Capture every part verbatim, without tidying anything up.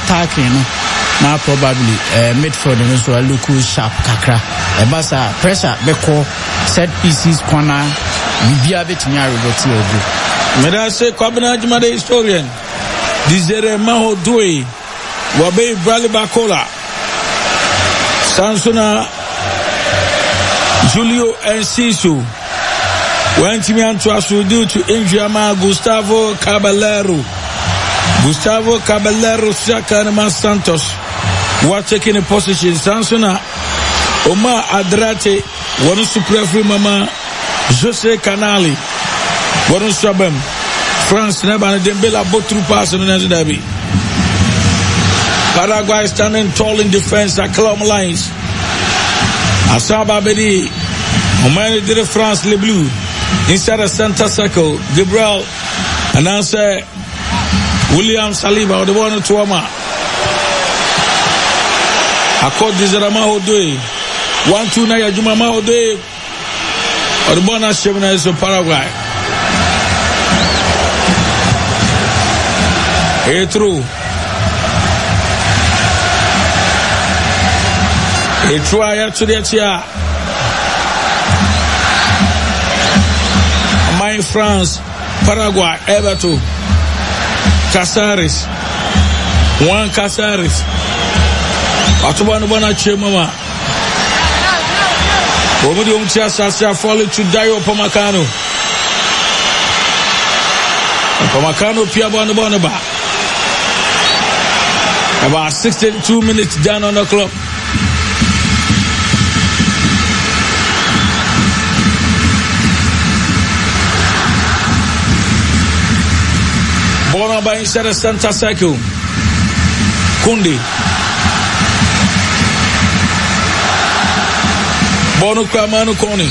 attacking no now probably uh, midfield no so look sharp kakra e basa pressure beko set pieces corner bibia betimi aroboti ogu meda say Kwabena Jumade historian Dizere Mahodwe Wabe Bradley Bakola Sansona Julio Enciso went me on to due to injury Gustavo Caballero Gustavo Caballero Sakanama Santos were taking a position. Sansona Omar Adrate one super mama Jose Canali one sabem France never Dembele both pass on the derby. Paraguay standing tall in defense at Clom lines. Asaba Bedi Omani did France Le Bleu inside the center circle. Gabriel and answer William Saliba or the one to Oma. Akod Dizerama Odwe one two Naya Jumama Odwe or the bonus Shemina is of Paraguay. Hey true. Hey try to the chia. My France, Paraguay, Everton, Casares, one Casares. Atubanu bana chemama. Omudi umtia sasa fall to Dayo Pomacano. Pomacano pia bana bana ba. About sixty-two minutes down on the clock. Bona by inside the center circle. Kundi. Bono Kamanu Koni.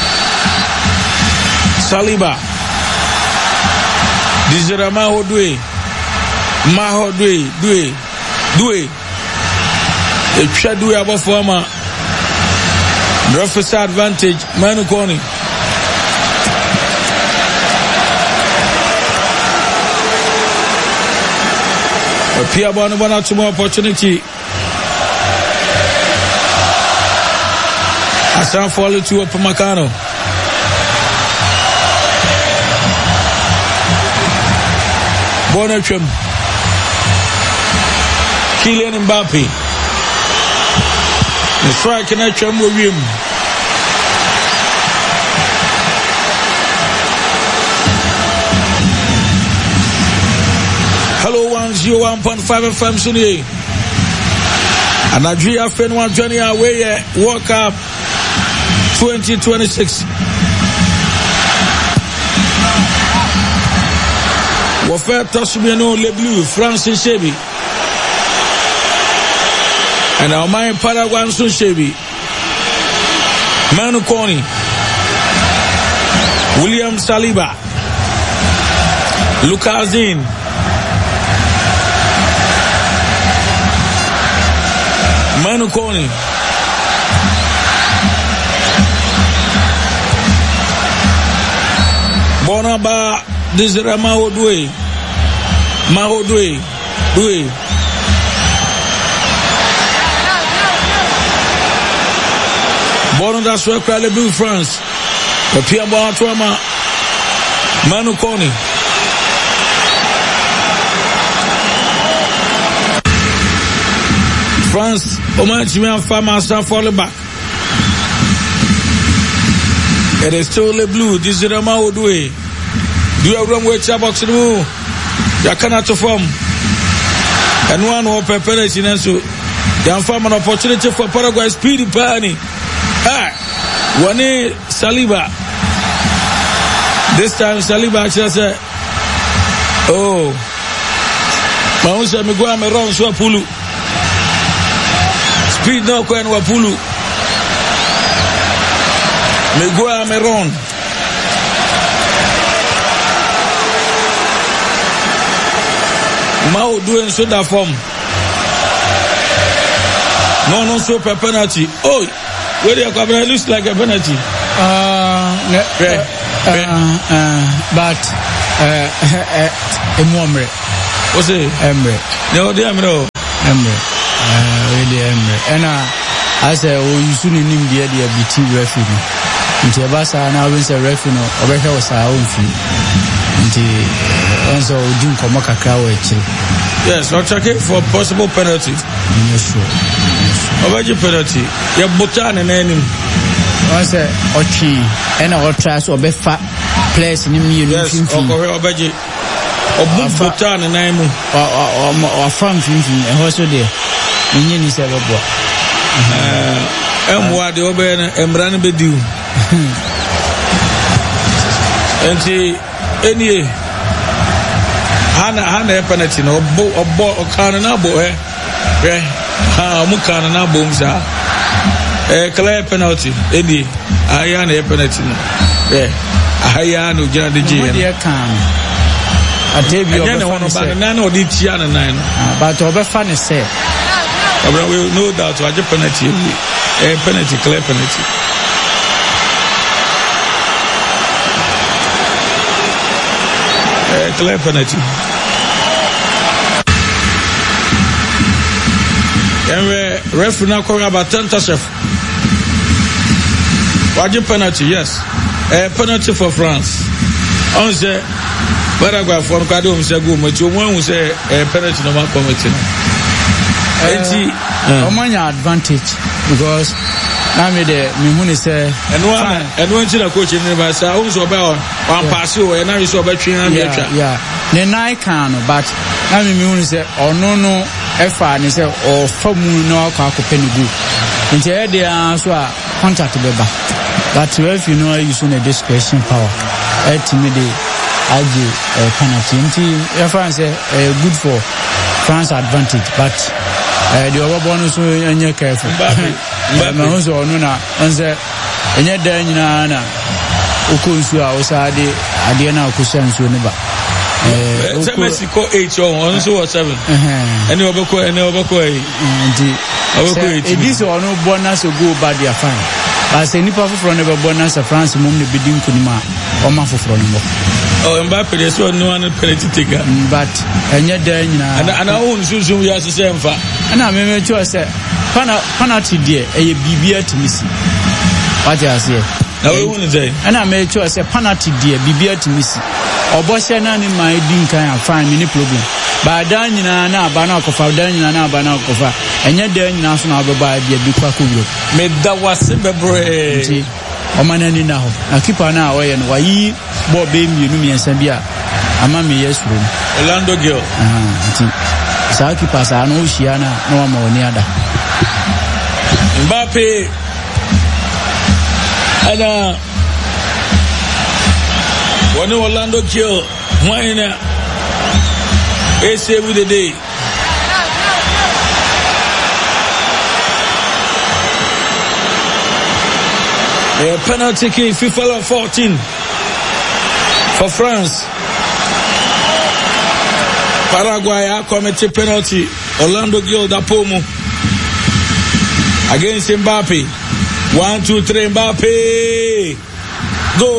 Saliba. Dizerama Hodwe. Maho Dwe. Dwe. Dwe. A Chadwe above former. Referee advantage. Manu Koni. Pia Bono Bona to more opportunity. Asan follow to Upamecano. Bonachum. Kylian Mbappe. The strike in Achum William. Hello, one zero one point five F M Sunday. And Nigeria fan one journey away World Cup twenty twenty-six. Wafer Tosubiano Le Bleu, France and Shebi. And our mind Paraguay Sun Shebi. Manu Koni. William Saliba. Lucas Dean. Manu Koni. Bonaba Desire Mahodwe. Mahodwe. Dwe. Bono that's where Crowley Blue France. The Pierre Bonatuama. Manu Koni. France, Omanchimian farmers are falling back. It is still Le Bleu. This is the Mahodwe. Do you have wrong with Chabox in the move? You cannot form. And one more preparation and so you farm an opportunity for Paraguay speedy planning. Ah, one Saliba. This time Saliba actually said, oh, Maunsa Miguel Meron Swapulu. Speed no Kwen Wapulu. Miguel Meron. Mao doing so that form. No, no, so per penalty. Oh, where the Kwabena looks like a penalty. Uh, ne, uh, uh, uh, but, uh, uh, uh, What's it? Emre. No, damn no. Emre uh really Emre and I say oh you soon nim the the B T referee nti ebasa na we say referee no obehwe wo sa own free nti onso odin komo kakra wo echi. Yes, we're checking for possible penalty. Yes, sure. Obaji penalty ye bota na nanim I say ochi and or try so obefa players ni mi unu finfin. Yes, okowe obaji obu bota na naimu o o from finfin e ho so de nyi ni se bebo eh emwa de obe na emra na bediu enti enie hana hana penalty no obo obo kana na bo eh eh ha mu kana na bo msa eh clear penalty enie aya na penalty no eh aya no gina de je no kan atebi obefa ne se na na odi tia na nine but obefa ne se we know that to a penalty eh penalty clear penalty. eh clear penalty. And referee now calling about ten chef. Wajib penalty, yes. A penalty for France. On say, but I go for Kado say go, but you won't say a penalty no man committing. Omanya advantage because now me the me who say and one and one to coach in the say also about one pass you and now you so about training yeah yeah the nine can but now me who say oh no no efa ni say or from no akwa akopeni go nti e dey so a contact beba but if you know you soon a discretion power ultimately age penalty nti efa say good for France advantage but eh the other bonus enye careful ma onzo onu na onze enye da nyina na okonsu a osade ade na akusansu ne ba eh se Mexico eight on onzo or seven eh ene obeko ene obeko eh ndi obeko eight e dis onu bonus go bad dia fine ba se nipa foforo ne be bonus France mum ne bidin kunima o ma foforo ne mo oh Mbappe dey so no one penalty taker but enye da nyina ana ana won sunsun ya se se mfa ana me me cho se penalty there eye bibia timisi what you say na we won say ana me cho se penalty there bibia timisi obose na ni my din kan fine mini problem ba da nyina na aba na akofa da nyina na aba na akofa enye da nyina so na obeba bia bi kwa kowro me da wase bebre nti omanani na ho na keeper na oye no wayi bo be mienu miensa bia ama me yesuro Orlando girl ah nti sa keeper sa no hia na na wa ma oni ada Mbappe ana one Orlando girl why na e save the day a penalty kick FIFA fourteen for France. Paraguay committed penalty. Orlando Gil da Pomo against Mbappe. One, two, three, Mbappe. Go!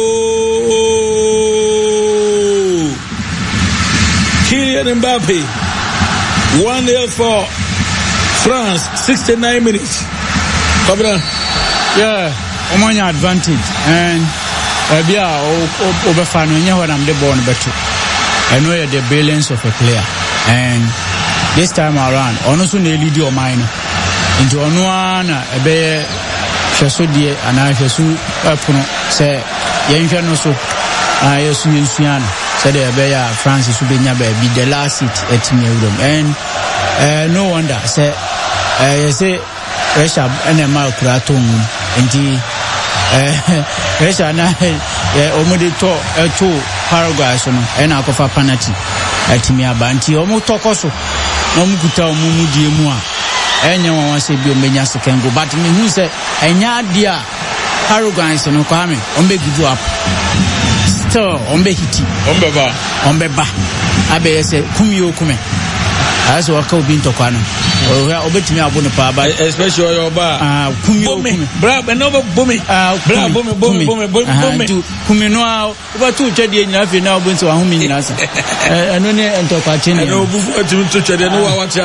Kylian Mbappe. One nil for France. Sixty-nine minutes. Come on. Yeah. Omanya advantage and Abia over nye when I'm the born better. I know you're the brilliance of a player and this time around also ne lead your mind into onuana ebe hweso die ana hweso apuno say yenhwe no so ah yesu yensuana say the ebe ya Francis ubenya ba be the last seat at Newdom and uh, no wonder say uh, you say Russia and ma kura tongu nti eh Russia na eh omode to eto Paraguay so no e na akofa penalty atimi abanti omo tokoso na mukuta omumudie mu a enya wan se bi omenya second go but me hu say enya dia Paraguay so no kwame ombe give up still ombe hiti ombe ba ombe ba abe say kumio kume aso waka obi ntokwa no o obetimi abo no pa ba especially your ba ah kumio kume bra be no bomi ah bra bomi bomi bomi bomi kume no a obatu twede nyina fe na obunso wa homi nyina sa eno ne ntokwa chene eno obufu atimi to twede no wa wate ato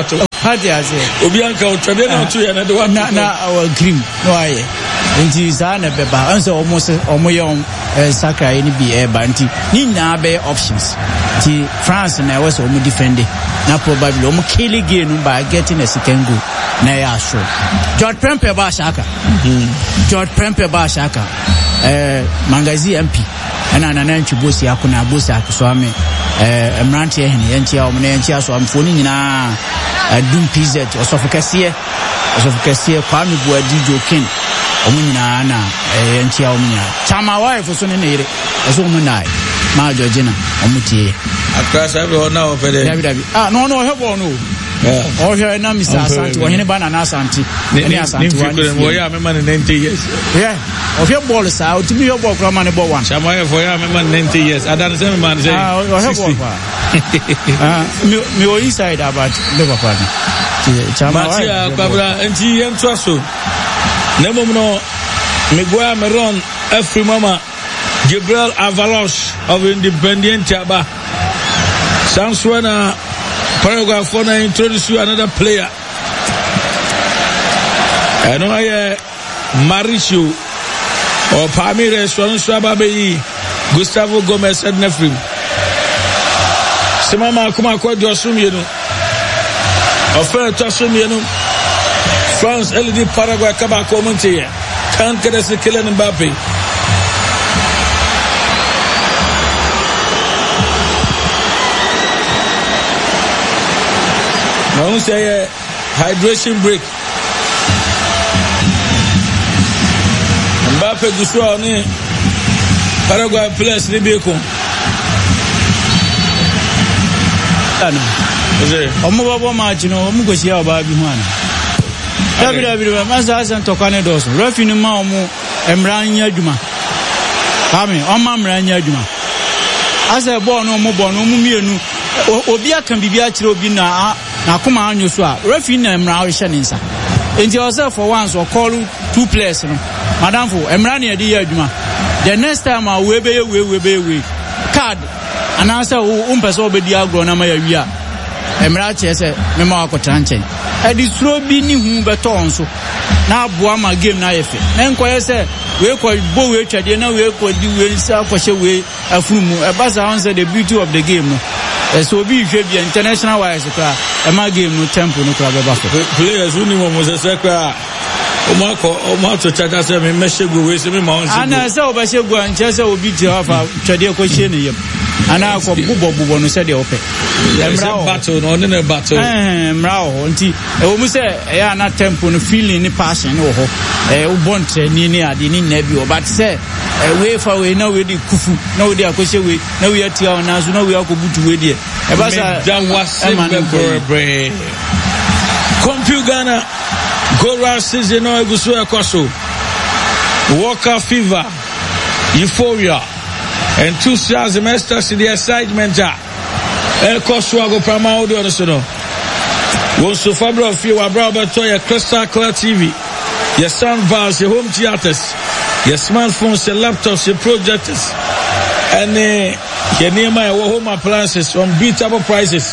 Hadi ase. Obi anka otwade na otu ya na de wa na na our cream no aye. Nti za na beba anse almost omoyon sakra ni bi e ba nti ni na be options. Nti France na was omo defend na probably omo kill again by getting a second goal. Na ya show. George Prempeh ba shaka. George Prempeh ba shaka. Eh Mangazi M P. Ana na na ntwibosi akona abosi akoswame eh emrante ehne yentia omo na yentia so amfoni nyina adum P Z osofokase osofokase Kwame Buadi Jokin omo nyina na yentia omo nyina chama wife so ne nere so omo nai ma Georgina omo tie akrasa be ona opede dabi dabi ah no no hebo no oh here na Mister Asante wo hene bana na Asante ne Asante wa ni wo ya me man ninety years yeah of your ball sa o timi your ball kra man ball one chama wife wo ya me man ninety years adan say me man say ah o hebo ah me me o inside about Liverpool chama Matia Kwabra enti yento so na mom no Miguel Meron Efri Mama Gabriel Avalos of Independiente Aba Sanswana Paraguay for na introduce you another player and I Mauricio or Palmeiras Swanswaba Bayi Gustavo Gomez and Nefrim Semama kuma kwa Josumieno Offer Tosumieno France L D Paraguay Kaba Community can't get us a killer Mbappe. Now say a hydration break. Mbappe Guswa on Paraguay players Libeko. Omo babo match no omo gosi aba bi ho ana. Dabi dabi masa asan tokane doso. Refi ni ma omo emranya adwuma. Kame omo emranya adwuma. Asa ball no omo ball no omo mienu obi akan bibia kire obi na na kuma anyo so a refi na emra ahye ne nsa. Enti ose for once or call two players no. Madam for emra na edi adwuma. The next time a we be we we be we card anasa wo mpese obedi agro na ma ya wi a emra chese me ma akota nchen edi suro bi ni hu beto nso na aboa ma game na yefe na nkoye se we ko bo we twade na we ko di we nsa akohye we afurumu e basa on say the beauty of the game no so bi hwe bi international wise kra e ma game no tempo no kra beba fo players uni mo mo se kra o ma ko o ma to chata se me meshegu we se me ma on se ana se obeshegu an che se obi ti hafa twade ko hye ne yem ana ko bubo bubo no se de ope emra battle no ne battle eh emra ho nti e wo mu se e ana tempo no feeling ni passion no ho e wo bon training ni ade ni na bi o but se e we fa we na we di kufu na we di akose we na we atia ona so na we akobutu we di e ba sa dan wase be Compu Ghana Gora season no eguso ekoso Walker fever euphoria enthusiasm ecstasy the excitement ekoso ago prama audio no so no wo so fabro fi wa bra beto ye Crystal Clear T V your sound bars your home theaters your smartphones your laptops your projectors and your nema your home appliances on beatable prices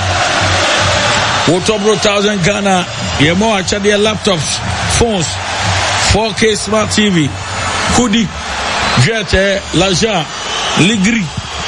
what over one thousand Ghana your more actually your laptops phones four K smart T V hoodie jet l'argent ligri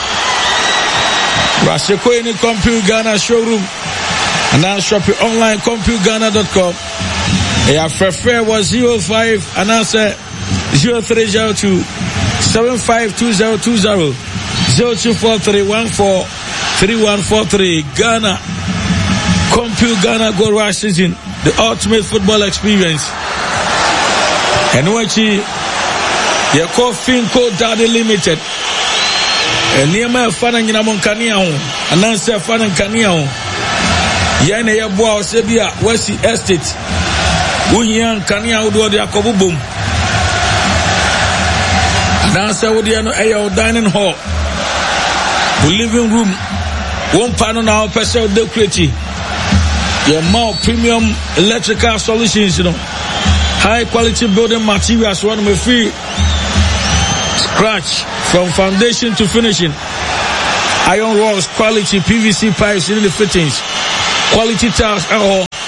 Raseko in Compu Ghana showroom and now shop it online compu ghana dot com. Yeah, fair was zero five and answer zero three zero two seven five two zero two zero zero two four three one four three one four three Ghana Compu Ghana Gold Rush season, the ultimate football experience. And what you your call Finco Daddy Limited. And near my fan and Yanamonkania, and answer fan and Kania. Yana Yaboa Sebia, West Estate. Unyan Kania would do the Akobum. And answer with the Ayo dining hall. The living room. One panel now, special decorative. Your more premium electrical solutions, you know. High quality building materials, one with free scratch from foundation to finishing. Iron rods, quality P V C pipes in the fittings, quality tiles, and all.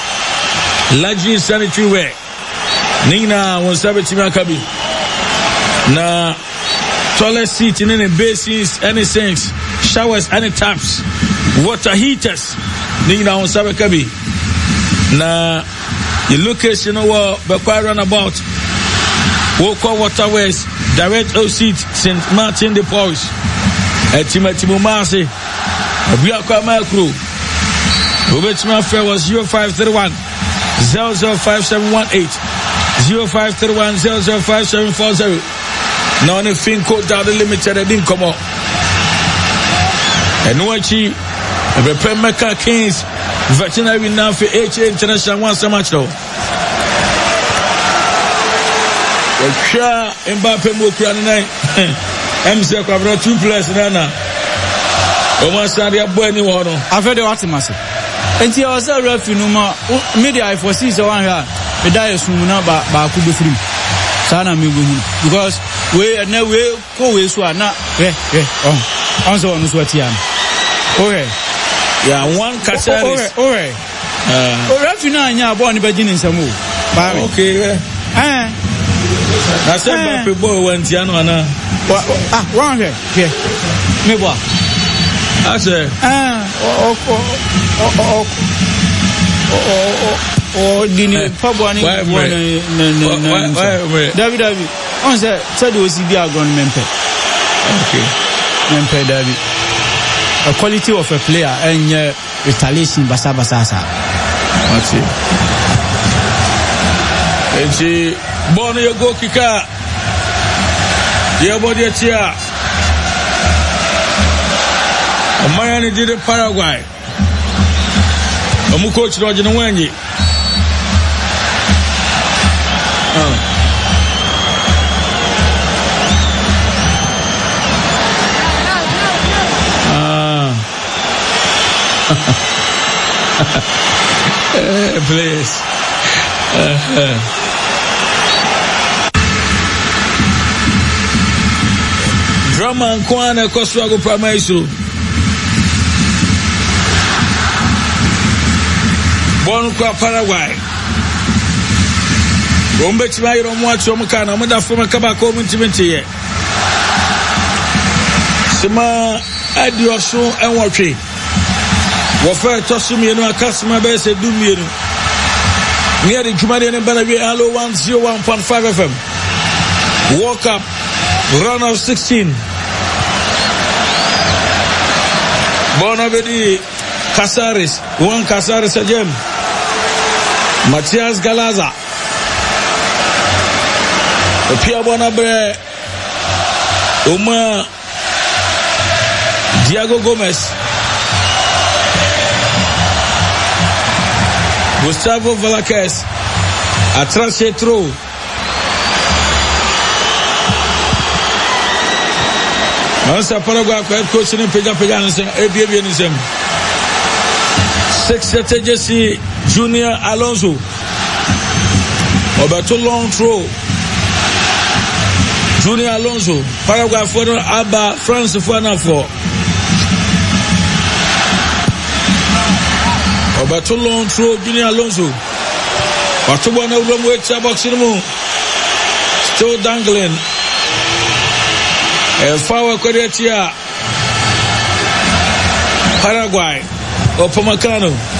luxury sanitary wear. Nina won sabetimi akabi. Na toilet seat in any basins, any sinks, showers, any taps, water heaters. Nina won sabekabi. Na the location of Bakwa Runabout, Woko Waterways, Direct O Seat, Saint Martin de Paris, at Timothy Mumasi, Biaka Macro. Which my fare was zero five three one zero zero five seven one eight zero five three one zero zero five seven four zero. Now, the fin code down the limited, I didn't come up. And what she, the Pemaka Kings, veterinary now for H A International once a match though. Sure, Mbappe Mokran night. M C Quabra two players Nana. Almost Sadia Bueno. I've heard the Watimasi. And here was a referee no more. Media I foresee so one here. The diet soon not by could be free. Sana me because we are no way go way so not eh eh oh also on what here. Okay. Yeah, one Casares. Oh, okay. Uh, oh, referee now nya born the beginning some move. Okay. Eh. I said Mbappe boy went Tiano na. Ah, one here. Here. Me boy. I said ah oh oh oh oh oh oh dini pabwani David David on say said o si bi agon mempe. Okay. Mempe David. A quality of a player and uh, retaliation basa basa sa. What's it? Eji bono yo go kika. Yo body atia. Omayani did in Paraguay. Omu coach Roger Nwanyi. Oh. Ah. uh, please. Uh-huh. Drama and Kwana Koswago Pramaisu. Born kwa Paraguay. Rombe chimayi romwacho mukana muda fuma kabako mintimenti ye. Sima adiosu enwotwe. Wofa tosu mienu akasima bese du mienu. Near the Jumadi and Banabi Allo one oh one point five F M. Walk up, run of sixteen. Bonavedi Casares, one Casares again. Matias Galaza. Pia Bonabre Uma Diego Gomez. Gustavo Valaquez. Atrás Chetro. Ansa Paraguay head coach ni pega pega nse ebi ebi nse. Six Jesse Junior Alonso. Obato long throw. Junior Alonso. Paraguay for Abba France for now for. Obato long throw Junior Alonso. Watubo na ulomu echa boxing mu. Still dangling. Fawa Koretia Paraguay Opamacano